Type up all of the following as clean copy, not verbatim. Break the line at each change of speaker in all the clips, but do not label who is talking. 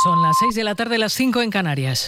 Son las 6 de la tarde, las 5 en Canarias.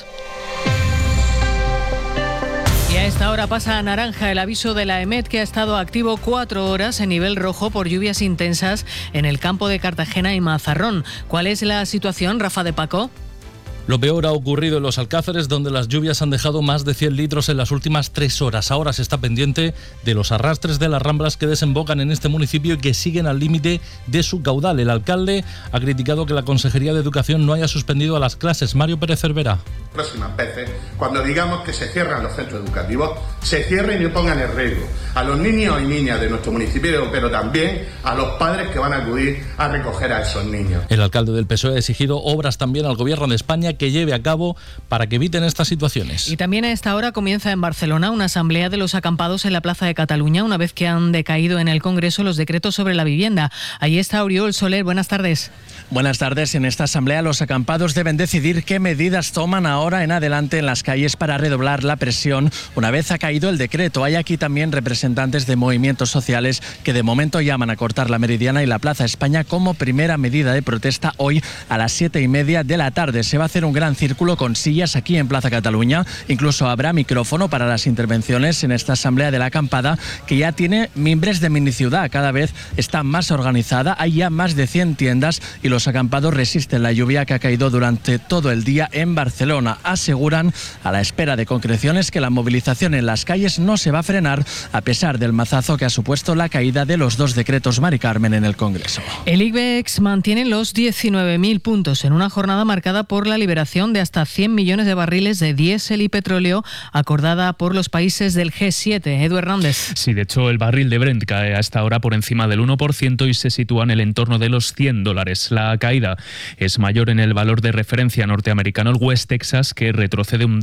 Y a esta hora pasa a naranja el aviso de la EMET, que ha estado activo 4 horas en nivel rojo por lluvias intensas en el campo de Cartagena y Mazarrón. ¿Cuál es la situación, Rafa de Paco?
Lo peor ha ocurrido en los Alcázares, donde las lluvias han dejado más de 100 litros en las últimas 3 horas. Ahora se está pendiente de los arrastres de las ramblas que desembocan en este municipio y que siguen al límite de su caudal. El alcalde ha criticado que la Consejería de Educación no haya suspendido a las clases. Mario Pérez Cervera.
Próximas veces, cuando digamos que se cierran los centros educativos, se cierren y pongan en riesgo a los niños y niñas de nuestro municipio, pero también a los padres que van a acudir a recoger a esos niños.
El alcalde del PSOE ha exigido obras también al Gobierno de España que lleve a cabo para que eviten estas situaciones.
Y también a esta hora comienza en Barcelona una asamblea de los acampados en la Plaza de Cataluña, una vez que han decaído en el Congreso los decretos sobre la vivienda. Ahí está Oriol Soler, buenas tardes.
Buenas tardes. En esta asamblea los acampados deben decidir qué medidas toman ahora en adelante en las calles para redoblar la presión una vez ha caído el decreto. Hay aquí también representantes de movimientos sociales que de momento llaman a cortar la Meridiana y la Plaza España como primera medida de protesta hoy a las 7:30 de la tarde. Se va a hacer un gran círculo con sillas aquí en Plaza Cataluña. Incluso habrá micrófono para las intervenciones en esta asamblea de la acampada, que ya tiene mimbres de miniciudad. Cada vez está más organizada. Hay ya más de 100 tiendas y los acampados resisten la lluvia que ha caído durante todo el día en Barcelona. Aseguran, a la espera de concreciones, que la movilización en las calles no se va a frenar a pesar del mazazo que ha supuesto la caída de los 2 decretos Mari Carmen en el Congreso.
El IBEX mantiene los 19.000 puntos en una jornada marcada por la liberación de hasta 100 millones de barriles de diésel y petróleo acordada por los países del G7. Edu Hernández.
Sí, de hecho el barril de Brent cae a esta hora por encima del 1% y se sitúa en el entorno de los $100. La caída es mayor en el valor de referencia norteamericano, el West Texas, que retrocede un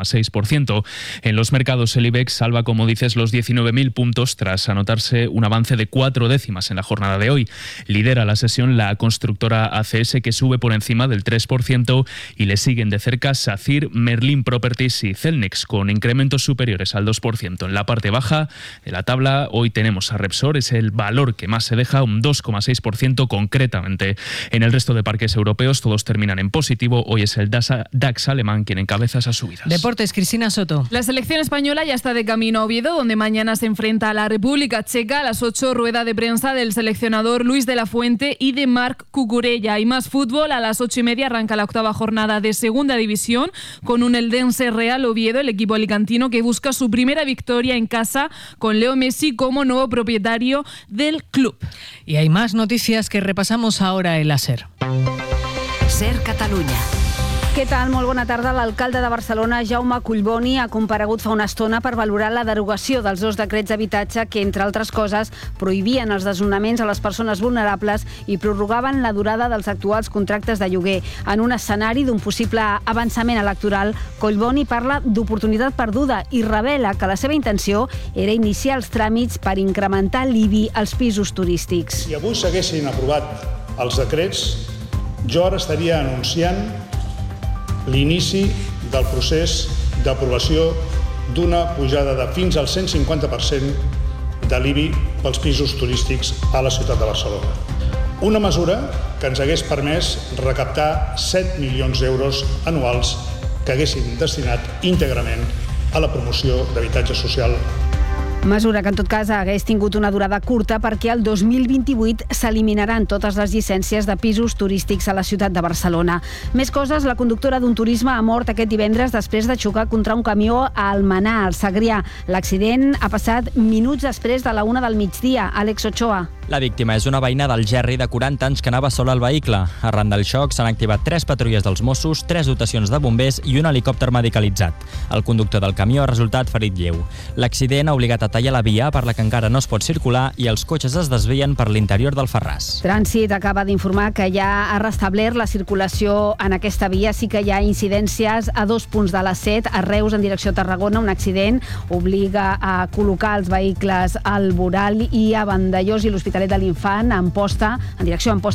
2,6%. En los mercados el IBEX salva, como dices, los 19.000 puntos tras anotarse un avance de 4 décimas en la jornada de hoy. Lidera la sesión la constructora ACS, que sube por encima del 3%, y le siguen de cerca SACIR, Merlin Properties y Celnex, con incrementos superiores al 2%. En la parte baja de la tabla hoy tenemos a Repsol, es el valor que más se deja, un 2,6% concretamente. En el resto de parques europeos todos terminan en positivo. Hoy es el DAX alemán quien encabeza esas subidas.
Deportes, Cristina Soto.
La selección española ya está de camino a Oviedo, donde mañana se enfrenta a la República Checa. A las 8, rueda de prensa del seleccionador Luis de la Fuente y de Marc Cucurella. Y más fútbol, a las 8:30 arranca la 8ª jornada de Segunda División con un Eldense Real Oviedo, el equipo alicantino que busca su primera victoria en casa con Leo Messi como nuevo propietario del club.
Y hay más noticias que repasamos ahora en la SER.
SER Catalunya.
Què tal? Molt bona tarda. L'alcalde de Barcelona, Jaume Collboni, ha comparegut fa una estona per valorar la derogació dels 2 decrets d'habitatge que, entre altres coses, prohibien els desnonaments a les persones vulnerables i prorrogaven la durada dels actuals contractes de lloguer. En un escenari d'un possible avançament electoral, Collboni parla d'oportunitat perduda i revela que la seva intenció era iniciar els tràmits per incrementar l'IBI als pisos turístics.
Si avui s'haguessin aprovat els decrets, jo ara estaria anunciant l'inici del procés d'aprovació d'una pujada de fins al 150% de l'IBI pels pisos turístics a la ciutat de Barcelona. Una mesura que ens hagués permès recaptar 7 milions d'euros anuals que haguessin destinat íntegrament a la promoció d'habitatge social.
Mesura que en tot cas hagués tingut una durada curta perquè el 2028 s'eliminaran totes les llicències de pisos turístics a la ciutat de Barcelona. Més coses, la conductora d'un turisme ha mort aquest divendres després de xocar contra un camió a Almenar, al Segrià. L'accident ha passat minuts després de la 1 del migdia. Àlex Ochoa.
La víctima és una veïna d'Algerri de 40 anys que anava sola al vehicle. Arran del xoc s'han activat 3 patrulles dels Mossos, 3 dotacions de bombers i un helicòpter medicalitzat. El conductor del camió ha resultat ferit lleu. L'accident ha obligat a tallar la via per la que encara no es pot circular i els cotxes es desvien per l'interior del Ferràs.
Trànsit acaba d'informar que ja ha restablert la circulació en aquesta via. Sí que hi ha incidències a 2 punts de la 7, a Reus en direcció a Tarragona. Un accident obliga a col·locar els vehicles al voral, i a Vandellòs i l'Hospitalet de l'Infant en direcció a Amposta